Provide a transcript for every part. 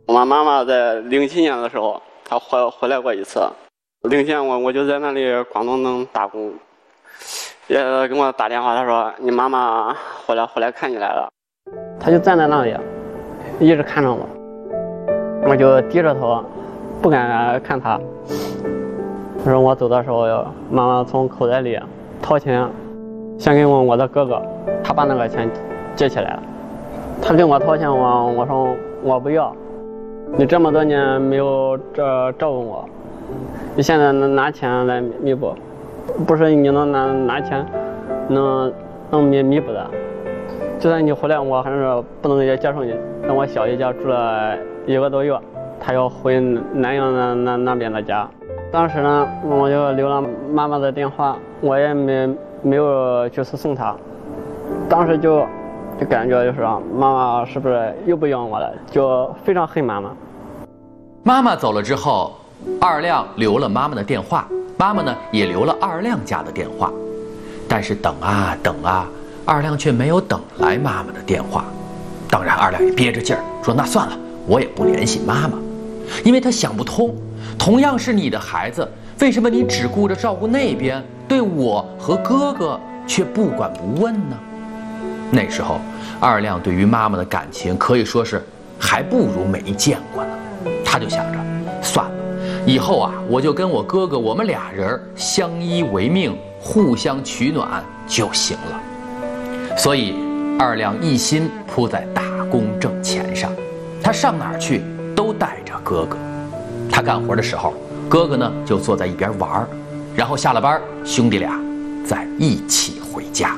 我妈妈在07年的时候，她回来过一次。07年我就在那里广东能打工，也跟我打电话，她说你妈妈回来看你来了。她就站在那里，一直看着我，我就低着头，不敢看她。她说我走的时候，妈妈从口袋里掏钱，先给我的哥哥，他把那个钱接起来了。他给我掏钱，我说我不要，你这么多年没有照顾我，你现在拿钱来弥补，不是你能拿钱能弥补的。就算你回来，我还是不能接受你。等我小姨家住了1个多月，他要回南阳那边的家。当时呢，我就留了妈妈的电话，我也没有去送她。当时就感觉就是妈妈是不是又不要我了，就非常恨妈妈。 妈妈走了之后，二亮留了妈妈的电话，妈妈呢也留了二亮家的电话。但是等啊等啊，二亮却没有等来妈妈的电话。当然二亮也憋着劲儿说，那算了，我也不联系妈妈，因为他想不通，同样是你的孩子，为什么你只顾着照顾那边，对我和哥哥却不管不问呢？那时候二亮对于妈妈的感情可以说是还不如没见过呢。他就想着，算了，以后啊我就跟我哥哥我们俩人相依为命，互相取暖就行了。所以二亮一心扑在打工挣钱上，他上哪儿去都带着哥哥。他干活的时候，哥哥呢就坐在一边玩，然后下了班兄弟俩再一起回家。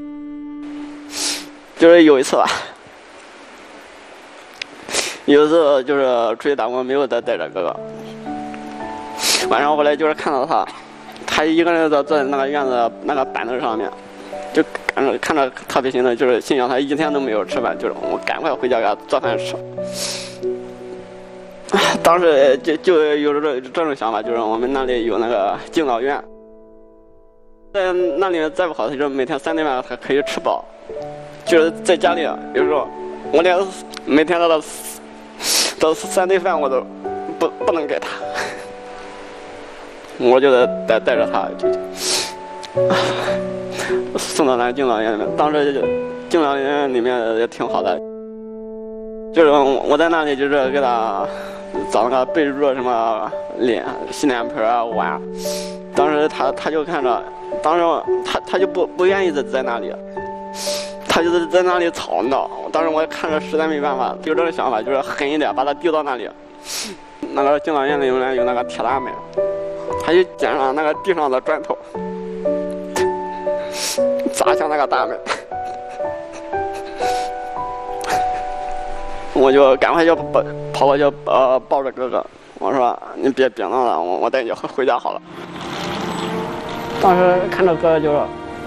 就是有一次吧，有一次就是出去打工，没有带着哥哥。晚上回来就是看到他一个人坐在那个院子那个板凳上面，就看着特别心疼，就是心想他一天都没有吃饭，就是我赶快回家给他做饭吃。当时就有这种想法，就是我们那里有那个敬老院，在那里再不好，就是每天3顿饭他可以吃饱。就是在家里，有时候我连每天的3顿饭我都不能给他，我就得带着他送到那敬老院里面。当时敬老院里面也挺好的，就是我在那里就是给他找那个被褥什么洗脸盆啊碗。当时他就看着，当时他就不愿意在那里。他就是在那里吵闹，当时我看着实在没办法，有这种想法，就是狠一点把他丢到那里。那个敬老院里面有那个铁大门，他就捡上那个地上的砖头，砸向那个大门。我就赶快就跑过去抱着哥哥，我说你别闹了，我带你回家好了。当时看着哥哥就是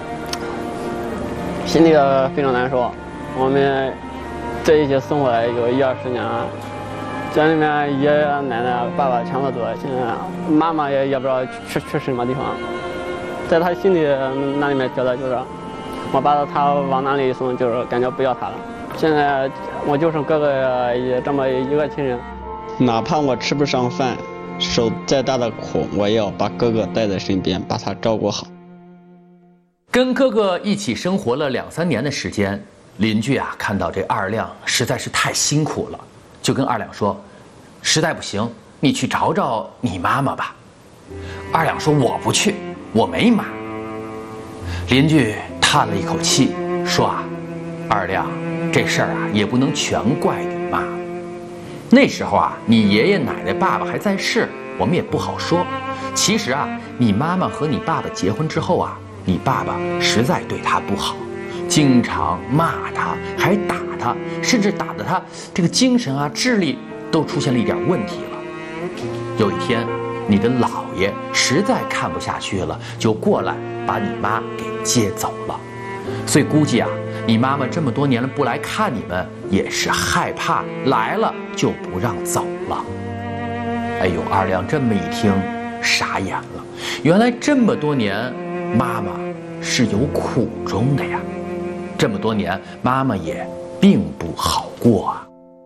心里非常难受。我们在一起生活了有10-20年了，家里面爷爷奶奶爸爸全都走了，现在妈妈也不知道去什么地方。在他心里那里面觉得就是我把他往哪里送，就是感觉不要他了。现在我就剩哥哥这么一个亲人，哪怕我吃不上饭，受再大的苦，我也要把哥哥带在身边，把他照顾好。 跟哥哥一起生活了2-3年的时间，邻居啊看到这二亮实在是太辛苦了，就跟二亮说，实在不行你去找找你妈妈吧。二亮说，我不去，我没妈。邻居叹了一口气说啊，二亮，这事儿啊也不能全怪你妈。那时候啊你爷爷奶奶爸爸还在世，我们也不好说。其实啊你妈妈和你爸爸结婚之后啊，你爸爸实在对他不好，经常骂他，还打他，甚至打得他这个精神啊智力都出现了一点问题了。有一天你的姥爷实在看不下去了，就过来把你妈给接走了。所以估计啊你妈妈这么多年了不来看你们，也是害怕来了就不让走了。哎呦，二亮这么一听傻眼了，原来这么多年妈妈是有苦衷的呀，这么多年妈妈也并不好过啊。